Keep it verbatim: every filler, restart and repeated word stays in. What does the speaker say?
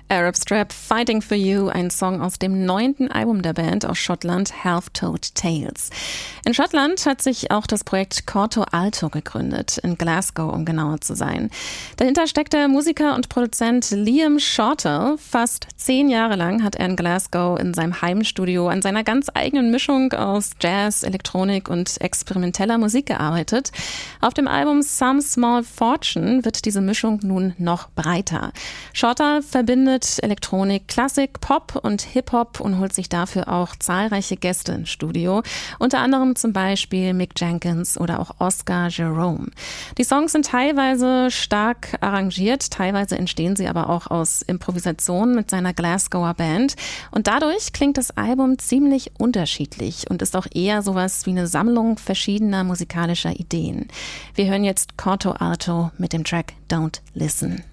Arab Strap, Fighting for You, ein Song aus dem neunten Album der Band aus Schottland, Half-Told Tales. In Schottland hat sich auch das Projekt Corto Alto gegründet, in Glasgow, um genauer zu sein. Dahinter steckt der Musiker und Produzent Liam Shortall. Fast zehn Jahre lang hat er in Glasgow in seinem Heimstudio an seiner ganz eigenen Mischung aus Jazz, Elektronik und experimenteller Musik gearbeitet. Auf dem Album Some Small Fortune wird diese Mischung nun noch breiter. Shortall verbindet Elektronik, Klassik, Pop und Hip-Hop und holt sich dafür auch zahlreiche Gäste ins Studio, unter anderem zum Beispiel Mick Jenkins oder auch Oscar Jerome. Die Songs sind teilweise stark arrangiert, teilweise entstehen sie aber auch aus Improvisationen mit seiner Glasgower Band und dadurch klingt das Album ziemlich unterschiedlich und ist auch eher sowas wie eine Sammlung verschiedener musikalischer Ideen. Wir hören jetzt Corto Alto mit dem Track Don't Listen.